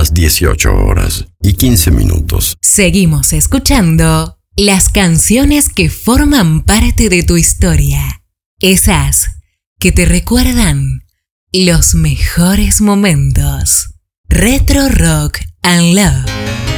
las 18:15. Seguimos escuchando las canciones que forman parte de tu historia. Esas que te recuerdan los mejores momentos. Retro Rock and Love.